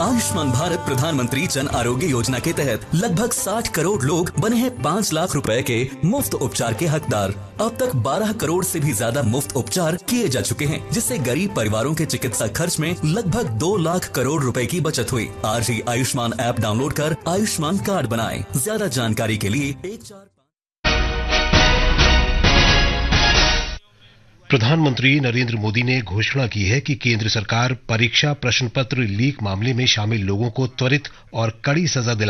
आयुष्मान भारत प्रधानमंत्री जन आरोग्य योजना के तहत लगभग 60 करोड़ लोग बने हैं 5 लाख रुपए के मुफ्त उपचार के हकदार। अब तक 12 करोड़ से भी ज्यादा मुफ्त उपचार किए जा चुके हैं, जिससे गरीब परिवारों के चिकित्सा खर्च में लगभग 2 लाख करोड़ रुपए की बचत हुई। आज ही आयुष्मान ऐप डाउनलोड कर आयुष्मान कार्ड बनाएं। ज्यादा जानकारी के लिए 14। प्रधानमंत्री नरेंद्र मोदी ने घोषणा की है कि केंद्र सरकार परीक्षा प्रश्न पत्र लीक मामले में शामिल लोगों को त्वरित और कड़ी सजा